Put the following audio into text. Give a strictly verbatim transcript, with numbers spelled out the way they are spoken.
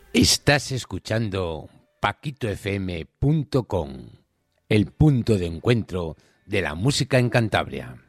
Estás escuchando paquito f m punto com, el punto de encuentro de la música en Cantabria.